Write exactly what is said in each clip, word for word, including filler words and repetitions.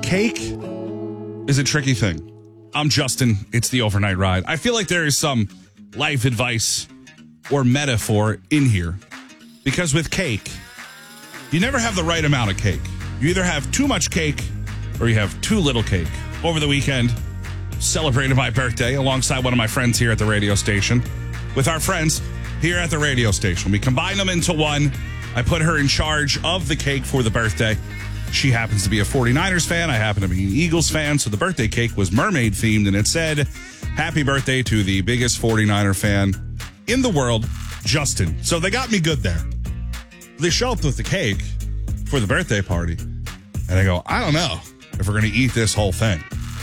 Cake is a tricky thing. I'm Justin. It's the Overnight Ride. I feel like there is some life advice or metaphor in here because with cake, you never have the right amount of cake. You either have too much cake or you have too little cake. Over the weekend, celebrated my birthday alongside one of my friends here at the radio station with our friends here at the radio station. We combined them into one. I put her in charge of the cake for the birthday. She happens to be a forty-niners fan. I happen to be an Eagles fan. So the birthday cake was mermaid themed and it said, happy birthday to the biggest forty-niner fan in the world, Justin. So they got me good there. They show up with the cake for the birthday party and I go, I don't know if we're going to eat this whole thing.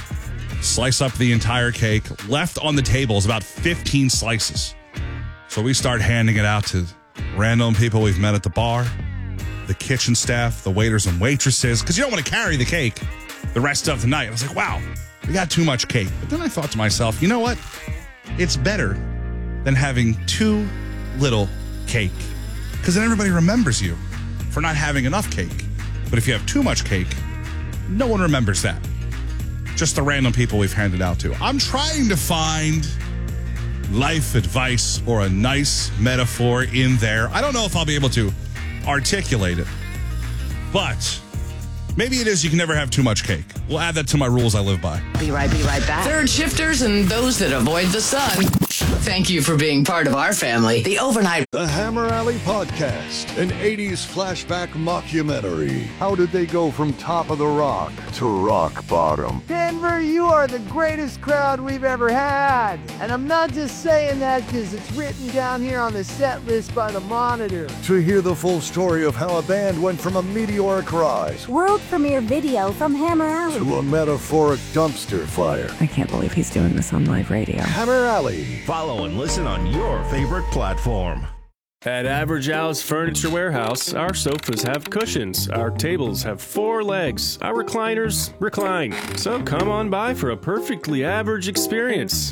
Slice up the entire cake. Left on the table is about fifteen slices. So we start handing it out to random people we've met at the bar, the kitchen staff, the waiters and waitresses, because you don't want to carry the cake the rest of the night. I was like, wow, we got too much cake. But then I thought to myself, you know what? It's better than having too little cake, because then everybody remembers you for not having enough cake. But if you have too much cake, no one remembers that. Just the random people we've handed out to. I'm trying to find life advice or a nice metaphor in there. I don't know if I'll be able to articulate it, but maybe it is you can never have too much cake. We'll add that to my rules I live by. Be right, be right back. Third shifters and those that avoid the sun. Thank you for being part of our family. The Overnight. The Hammer Alley Podcast, an eighties flashback mockumentary. How did they go from top of the rock to rock bottom? Denver, you are the greatest crowd we've ever had. And I'm not just saying that because it's written down here on the set list by the Monitor. To hear the full story of how a band went from a meteoric rise world premiere video from Hammer Alley to a metaphoric dumpster fire. I can't believe he's doing this on live radio. Hammer Alley. Follow and listen on your favorite platform. At Average Al's Furniture Warehouse, our sofas have cushions, our tables have four legs, our recliners recline. So come on by for a perfectly average experience.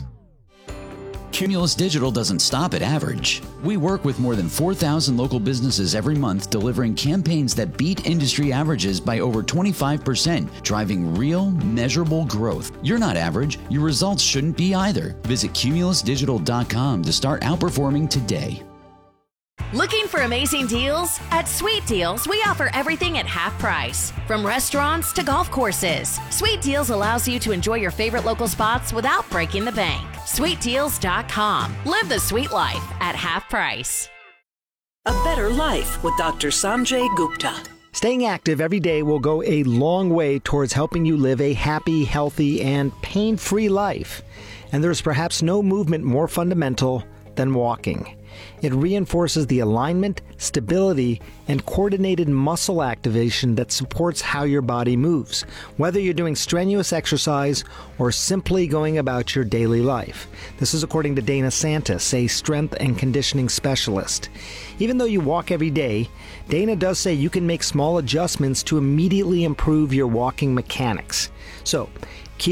Cumulus Digital doesn't stop at average. We work with more than four thousand local businesses every month, delivering campaigns that beat industry averages by over twenty-five percent, driving real, measurable growth. You're not average. Your results shouldn't be either. Visit cumulus digital dot com to start outperforming today. Looking for amazing deals? At Sweet Deals, we offer everything at half price. From restaurants to golf courses, Sweet Deals allows you to enjoy your favorite local spots without breaking the bank. sweet deals dot com. Live the sweet life at half price. A better life with Doctor Sanjay Gupta. Staying active every day will go a long way towards helping you live a happy, healthy, and pain-free life. And there's perhaps no movement more fundamental than walking. It reinforces the alignment, stability, and coordinated muscle activation that supports how your body moves, whether you're doing strenuous exercise or simply going about your daily life. This is according to Dana Santis, a strength and conditioning specialist. Even though you walk every day, Dana does say you can make small adjustments to immediately improve your walking mechanics. So,